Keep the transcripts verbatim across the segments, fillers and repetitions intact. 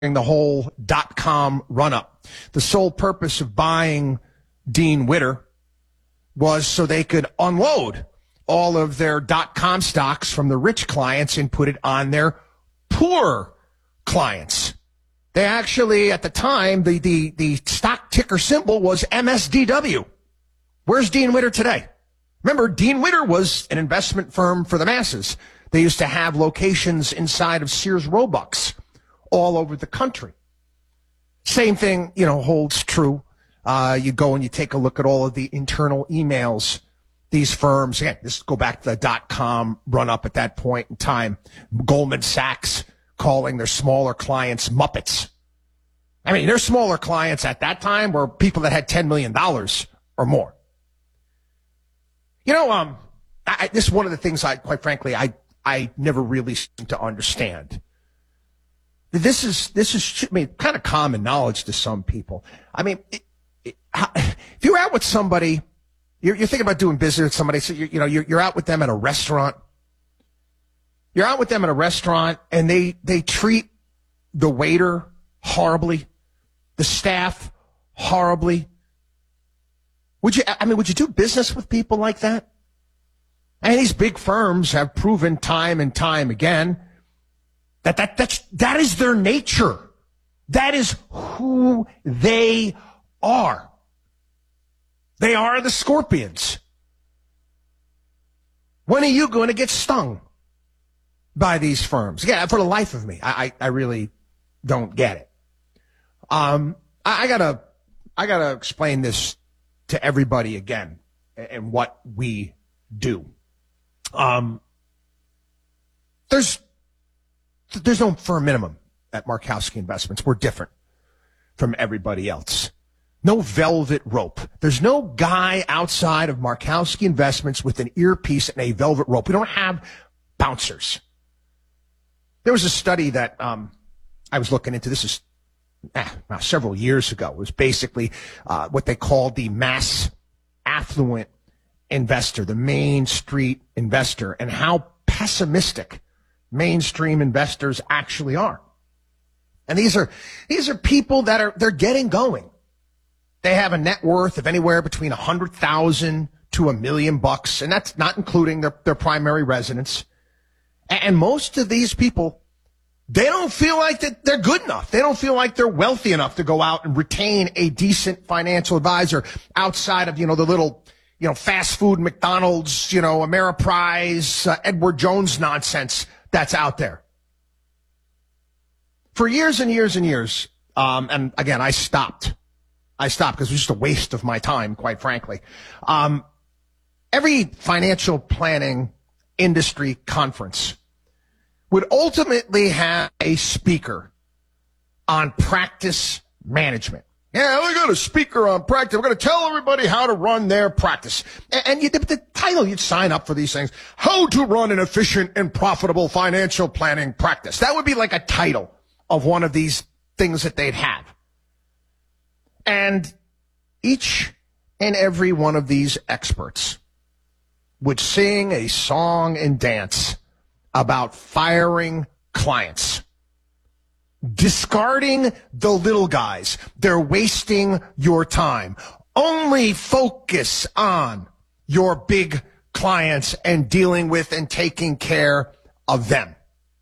the whole dot-com run-up. The sole purpose of buying Dean Witter was so they could unload all of their dot-com stocks from the rich clients and put it on their poor clients. They actually, at the time, the, the, the stock ticker symbol was M S D W. Where's Dean Witter today? Remember, Dean Witter was an investment firm for the masses. They used to have locations inside of Sears Roebucks all over the country. Same thing, you know, holds true. Uh, you go and you take a look at all of the internal emails. These firms, again, this go back to the dot-com run-up at that point in time. Goldman Sachs calling their smaller clients Muppets. I mean, their smaller clients at that time were people that had ten million dollars or more. You know, um, I, this is one of the things I, quite frankly, I, I never really seem to understand. This is, this is, I mean, kind of common knowledge to some people. I mean, it, it, if you're out with somebody, you're, you're thinking about doing business with somebody, so you're, you know, you're, you're out with them at a restaurant. You're out with them at a restaurant and they, they treat the waiter horribly, the staff horribly. Would you, I mean, would you do business with people like that? And these big firms have proven time and time again that, that, that's, that is their nature. That is who they are. They are the scorpions. When are you going to get stung by these firms? Yeah, for the life of me, I, I, I really don't get it. Um, I, I gotta, I gotta explain this to everybody again and what we do. Um, there's, there's no firm minimum at Markowski Investments. We're different from everybody else. No velvet rope. There's no guy outside of Markowski Investments with an earpiece and a velvet rope. We don't have bouncers. There was a study that um, I was looking into. This is eh, now several years ago. It was basically uh, what they called the mass affluent investor, the Main Street investor, and how pessimistic mainstream investors actually are. And these are these are people that are they're getting going. They have a net worth of anywhere between a hundred thousand to a million bucks, and that's not including their, their primary residence. And most of these people, they don't feel like that they're good enough. They don't feel like they're wealthy enough to go out and retain a decent financial advisor outside of, you know, the little, you know, fast food McDonald's, you know, Ameriprise, uh, Edward Jones nonsense that's out there. For years and years and years, um, and again, I stopped. I stopped because it was just a waste of my time, quite frankly. Um, every financial planning industry conference would ultimately have a speaker on practice management. Yeah, we got a speaker on practice. We're going to tell everybody how to run their practice. And, and you, the, the title, you'd sign up for these things. How to run an efficient and profitable financial planning practice. That would be like a title of one of these things that they'd have. And each and every one of these experts would sing a song and dance about firing clients, discarding the little guys. They're wasting your time. Only focus on your big clients and dealing with and taking care of them.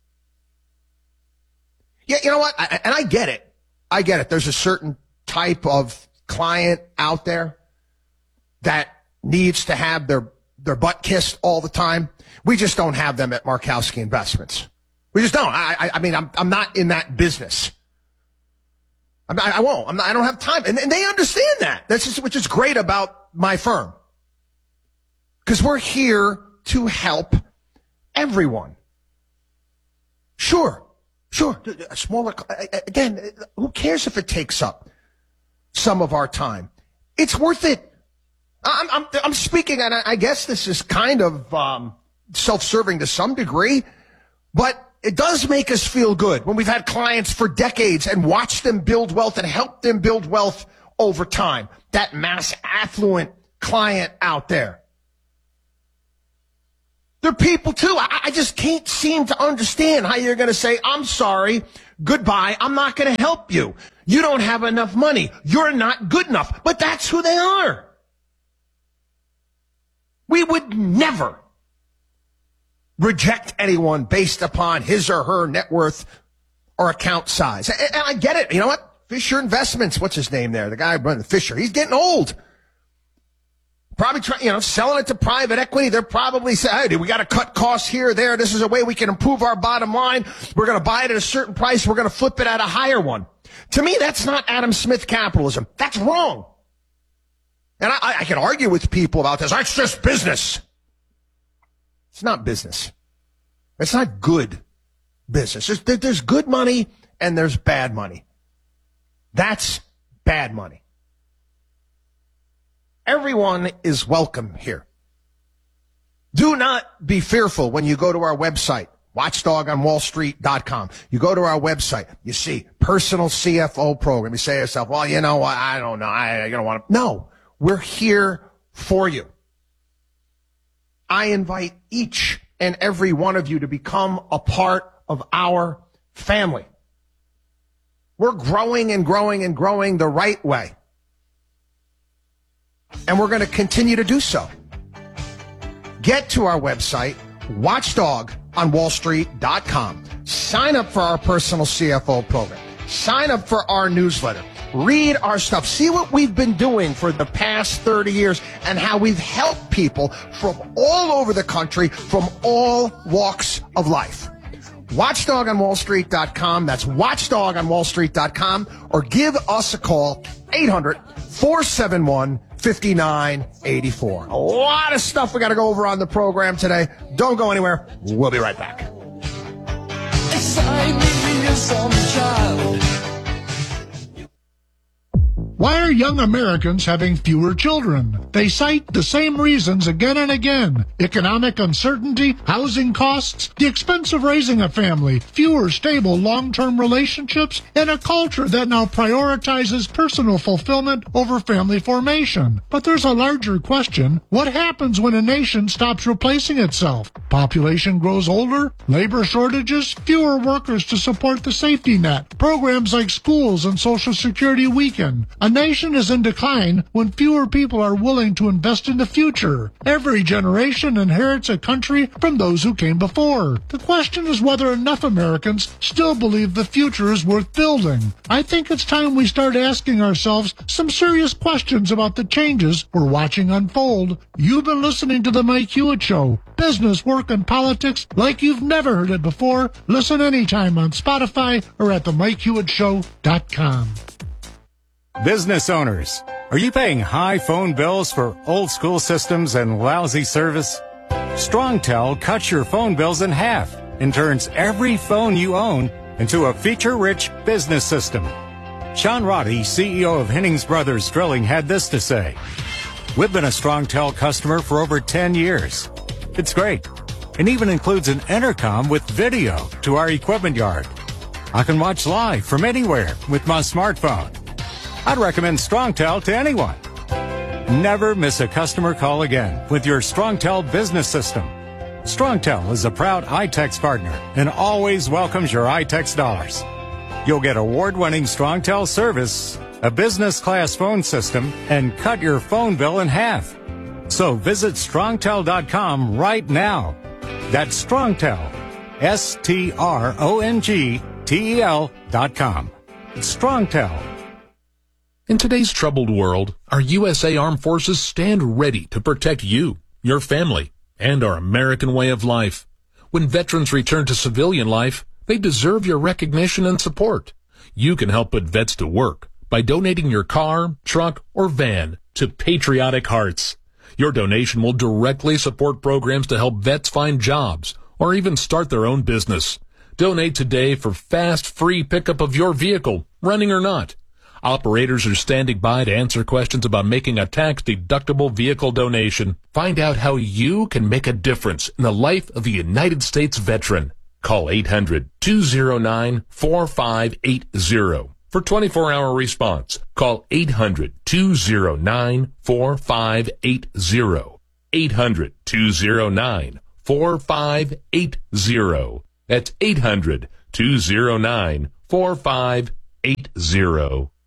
Yeah, you know what? I, and I get it. I get it. There's a certain type of client out there that needs to have their, their butt kissed all the time. We just don't have them at Markowski Investments. We just don't. I, I, I mean, I'm, I'm not in that business. I'm not, I won't. I'm not, I don't have time. And, and they understand that. That's just, which is great about my firm. Because we're here to help everyone. Sure. Sure. A smaller, again, who cares if it takes up some of our time? It's worth it. I'm, I'm, I'm speaking, and I guess this is kind of um, self-serving to some degree, but it does make us feel good when we've had clients for decades and watched them build wealth and help them build wealth over time. That mass affluent client out there. They're people too. I, I just can't seem to understand how you're going to say, I'm sorry, goodbye, I'm not going to help you. You don't have enough money. You're not good enough. But that's who they are. We would never reject anyone based upon his or her net worth or account size. And, and I get it. You know what? Fisher Investments, what's his name there? The guy running Fisher. He's getting old. Probably trying, you know, selling it to private equity. They're probably saying, hey, we got to cut costs here or there. This is a way we can improve our bottom line. We're going to buy it at a certain price. We're going to flip it at a higher one. To me, that's not Adam Smith capitalism. That's wrong. And I, I can argue with people about this. That's just business. It's not business. It's not good business. There's, there's good money and there's bad money. That's bad money. Everyone is welcome here. Do not be fearful when you go to our website, watchdog on wall street dot com. You go to our website, you see personal C F O program. You say to yourself, well, you know, I, I don't know. I, I don't want to. No, we're here for you. I invite each and every one of you to become a part of our family. We're growing and growing and growing the right way. And we're going to continue to do so. Get to our website, watchdog on wall street dot com. Sign up for our personal C F O program. Sign up for our newsletter. Read our stuff. See what we've been doing for the past thirty years and how we've helped people from all over the country, from all walks of life. watchdog on wall street dot com. That's watchdog on wall street dot com. Or give us a call, eight hundred, four seven one, five nine eight four. A lot of stuff we got to go over on the program today. Don't go anywhere. We'll be right back. Why are young Americans having fewer children? They cite the same reasons again and again. Economic uncertainty, housing costs, the expense of raising a family, fewer stable long-term relationships, and a culture that now prioritizes personal fulfillment over family formation. But there's a larger question. What happens when a nation stops replacing itself? Population grows older, labor shortages, fewer workers to support the safety net, programs like schools and Social Security weaken. A nation is in decline when fewer people are willing to invest in the future. Every generation inherits a country from those who came before. The question is whether enough Americans still believe the future is worth building. I think it's time we start asking ourselves some serious questions about the changes we're watching unfold. You've been listening to The Mike Hewitt Show. Business, work, and politics like you've never heard it before. Listen anytime on Spotify or at the mike hewitt show dot com. Business owners, are you paying high phone bills for old school systems and lousy service? StrongTel cuts your phone bills in half and turns every phone you own into a feature-rich business system. Sean Roddy, C E O of Hennings Brothers Drilling, had this to say. We've been a StrongTel customer for over ten years. It's great, and even includes an intercom with video to our equipment yard. I can watch live from anywhere with my smartphone. I'd recommend StrongTel to anyone. Never miss a customer call again with your StrongTel business system. StrongTel is a proud iTex partner and always welcomes your iTex dollars. You'll get award-winning StrongTel service, a business-class phone system, and cut your phone bill in half. So visit strongtel dot com right now. That's StrongTel, S T R O N G T E L dot com. StrongTel. In today's troubled world, our U S A Armed Forces stand ready to protect you, your family, and our American way of life. When veterans return to civilian life, they deserve your recognition and support. You can help put vets to work by donating your car, truck, or van to Patriotic Hearts. Your donation will directly support programs to help vets find jobs or even start their own business. Donate today for fast, free pickup of your vehicle, running or not. Operators are standing by to answer questions about making a tax-deductible vehicle donation. Find out how you can make a difference in the life of a United States veteran. Call eight hundred, two oh nine, four five eight oh for twenty-four hour response. Call eight hundred, two oh nine, four five eight oh. eight hundred, two oh nine, four five eight zero. That's eight hundred, two oh nine, four five eight zero.